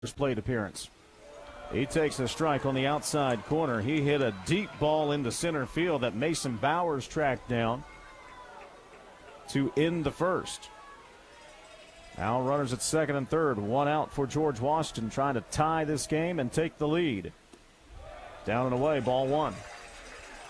plate appearance. He takes a strike on the outside corner. He hit a deep ball into center field that Mason Bowers tracked down to end the first. Now runners at second and third. One out for George Washington, trying to tie this game and take the lead. Down and away, ball one.